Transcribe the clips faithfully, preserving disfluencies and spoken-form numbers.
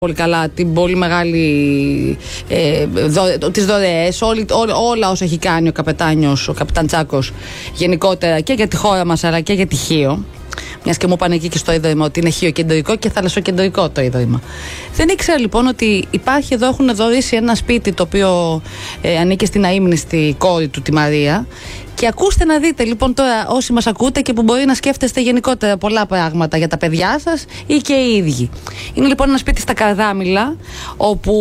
πολύ καλά την πολύ μεγάλη ε, δο, τις δωρεές, όλη, ό, όλα όσα έχει κάνει ο καπετάνιος, ο καπετάν Τσάκος γενικότερα και για τη χώρα μας αλλά και για τη Χίο. Μιας και μου είπαν εκεί και στο ίδρυμα ότι είναι χιοκεντρικό και θαλασσοκεντρικό το ίδρυμα. Δεν ήξερα λοιπόν ότι υπάρχει εδώ, έχουν δωρήσει ένα σπίτι το οποίο ε, ανήκει στην αείμνηστη κόρη του, τη Μαρία. Και ακούστε να δείτε λοιπόν τώρα όσοι μας ακούτε και που μπορεί να σκέφτεστε γενικότερα πολλά πράγματα για τα παιδιά σας ή και οι ίδιοι. Είναι λοιπόν ένα σπίτι στα Καρδάμιλα όπου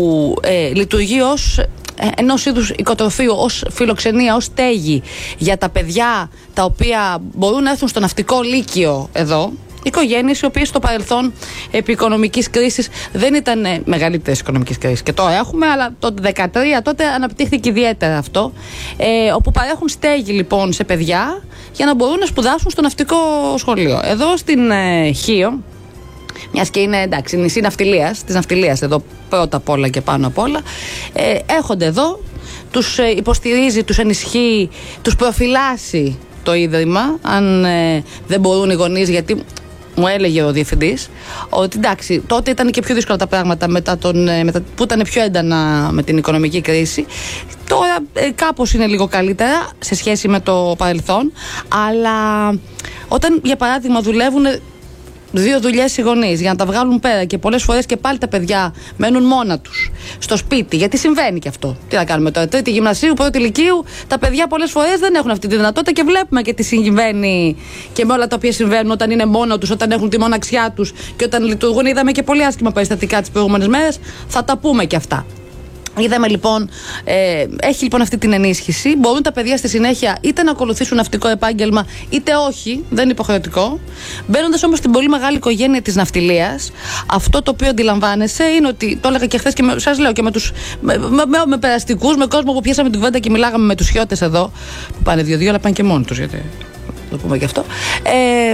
ε, λειτουργεί ως ενός είδους οικοτροφείου, ως φιλοξενία, ως στέγη για τα παιδιά τα οποία μπορούν να έρθουν στο ναυτικό λύκειο εδώ. Οικογένειες οι οποίες στο παρελθόν επί οικονομικής κρίσης δεν ήταν μεγαλύτερες οικονομικής κρίσης και τώρα έχουμε, αλλά το δεκατρία τότε αναπτύχθηκε ιδιαίτερα αυτό, ε, όπου παρέχουν στέγη λοιπόν σε παιδιά για να μπορούν να σπουδάσουν στο ναυτικό σχολείο. Εδώ στην ε, Χίο, μιας και είναι εντάξει νησί ναυτιλίας, της ναυτιλίας εδώ πρώτα απ' όλα και πάνω απ' όλα, ε, έρχονται εδώ, τους ε, υποστηρίζει, τους ενισχύει, τους προφυλάσσει το ίδρυμα, αν ε, δεν μπορούν οι γονείς, γιατί μου έλεγε ο διευθυντής ότι εντάξει, τότε ήταν και πιο δύσκολα τα πράγματα μετά τον, μετά, που ήταν πιο έντανα με την οικονομική κρίση. Τώρα ε, κάπως είναι λίγο καλύτερα σε σχέση με το παρελθόν, αλλά όταν για παράδειγμα δουλεύουν δύο δουλειές οι γονείς για να τα βγάλουν πέρα και πολλές φορές και πάλι τα παιδιά μένουν μόνα τους στο σπίτι, γιατί συμβαίνει και αυτό. Τι να κάνουμε τώρα, τρίτη γυμνασίου, πρώτη λυκείου, τα παιδιά πολλές φορές δεν έχουν αυτή τη δυνατότητα και βλέπουμε και τι συμβαίνει και με όλα τα οποία συμβαίνουν όταν είναι μόνο τους, όταν έχουν τη μοναξιά τους και όταν λειτουργούν. Είδαμε και πολύ άσχημα περιστατικά τις προηγούμενες μέρες, θα τα πούμε και αυτά. Είδαμε λοιπόν, ε, έχει λοιπόν αυτή την ενίσχυση. Μπορούν τα παιδιά στη συνέχεια είτε να ακολουθήσουν ναυτικό επάγγελμα είτε όχι, δεν είναι υποχρεωτικό. Μπαίνοντας όμως στην πολύ μεγάλη οικογένεια της ναυτιλίας, αυτό το οποίο αντιλαμβάνεσαι είναι ότι, το έλεγα και χθες και με, σας λέω και με τους με, με, με, με περαστικούς, με κόσμο που πιάσαμε την κουβέντα και μιλάγαμε με τους χιώτες εδώ, που πάνε δύο-δύο, αλλά πάνε και μόνοι τους, γιατί το πούμε και αυτό. Ε,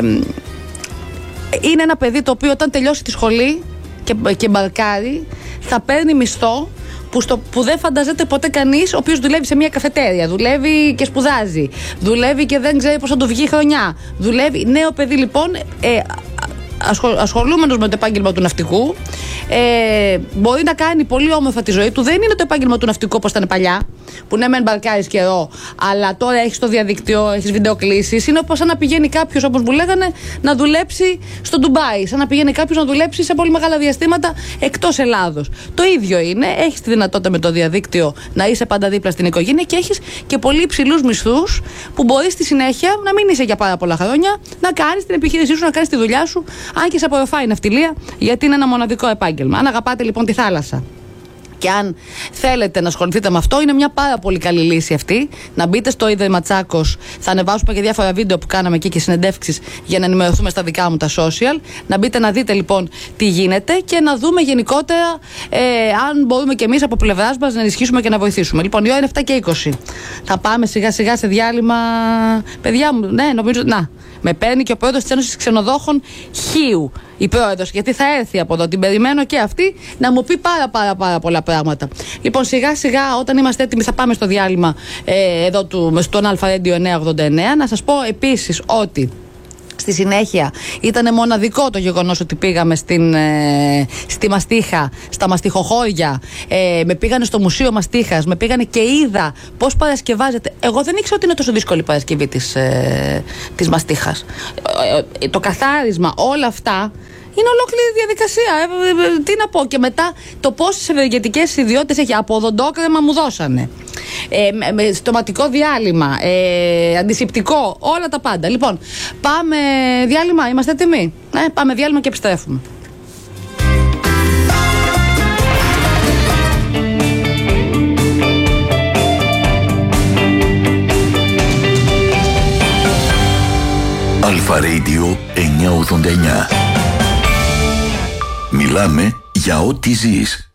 είναι ένα παιδί το οποίο όταν τελειώσει τη σχολή και, και μπαρκάρει, θα παίρνει μισθό Που, στο, που δεν φανταζέται ποτέ κανείς, ο οποίος δουλεύει σε μια καφετέρια, δουλεύει και σπουδάζει, δουλεύει και δεν ξέρει πώς θα του βγει η χρονιά. Δουλεύει, νέο παιδί λοιπόν, ε, ασχολ, ασχολούμενος με το επάγγελμα του ναυτικού, ε, μπορεί να κάνει πολύ όμορφα τη ζωή του. Δεν είναι το επάγγελμα του ναυτικού όπως ήταν παλιά, που ναι μεν μπαρκάρεις καιρό, αλλά τώρα έχεις το διαδικτύο, έχεις βιντεοκλήσεις. Είναι όπως σαν να πηγαίνει κάποιος, όπως μου λέγανε, να δουλέψει στο Ντουμπάι, σαν να πηγαίνει κάποιος να δουλέψει σε πολύ μεγάλα διαστήματα εκτός Ελλάδος. Το ίδιο είναι, έχεις τη δυνατότητα με το διαδίκτυο να είσαι πάντα δίπλα στην οικογένεια και έχεις και πολύ υψηλούς μισθούς που μπορείς στη συνέχεια να μην είσαι για πάρα πολλά χρόνια, να κάνεις την επιχείρησή σου, να κάνεις τη δουλειά σου, αν και σε απορροφάει η ναυτιλία, γιατί είναι ένα μοναδικό επάγγελμα. Αν αγαπάτε λοιπόν τη θάλασσα και αν θέλετε να ασχοληθείτε με αυτό, είναι μια πάρα πολύ καλή λύση αυτή. Να μπείτε στο ίδρυμα Τσάκος. Θα ανεβάσουμε και διάφορα βίντεο που κάναμε εκεί και συνεντεύξεις για να ενημερωθούμε στα δικά μου τα social. Να μπείτε να δείτε λοιπόν τι γίνεται και να δούμε γενικότερα ε, αν μπορούμε και εμείς από πλευράς μας να ενισχύσουμε και να βοηθήσουμε. Λοιπόν, η ώρα είναι εφτά και είκοσι. Θα πάμε σιγά σιγά σε διάλειμμα. Παιδιά μου, ναι, νομίζω. Να, με παίρνει και ο πρόεδρος της Ένωσης Ξενοδόχων Χίου. Η πρόεδρος, γιατί θα έρθει από εδώ, την περιμένω και αυτή να μου πει πάρα πάρα πάρα πολλά πράγματα. Λοιπόν, σιγά σιγά όταν είμαστε έτοιμοι θα πάμε στο διάλειμμα ε, εδώ του, στον Αλφα Radio εννιακόσια ογδόντα εννέα. Να σας πω επίσης ότι στη συνέχεια ήταν μοναδικό το γεγονός ότι πήγαμε στην, ε, στη Μαστίχα, στα μαστιχοχώρια, ε, με πήγανε στο Μουσείο Μαστίχας, με πήγανε και είδα πώς παρασκευάζεται. Εγώ δεν ήξερα ότι είναι τόσο δύσκολη η παρασκευή της, ε, της Μαστίχας. Ε, ε, το καθάρισμα, όλα αυτά είναι ολόκληρη διαδικασία. Ε, ε, τι να πω. Και μετά το πόσες ευεργετικές ιδιότητες έχει. Από οδοντόκρεμα μου δώσανε. Ε, με στοματικό διάλειμμα. Ε, αντισηπτικό. Όλα τα πάντα. Λοιπόν, πάμε διάλειμμα. Είμαστε έτοιμοι. Ε, πάμε διάλειμμα και επιστρέφουμε. Αλφα Radio εννιακόσια ογδόντα εννέα. Μιλάμε για ό,τι ζεις.